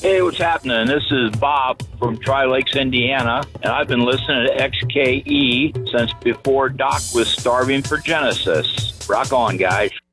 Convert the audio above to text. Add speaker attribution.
Speaker 1: Hey, what's happening? This is Bob from Tri Lakes, Indiana, and I've been listening to XKE since before Doc was starving for Genesis. Rock on, guys.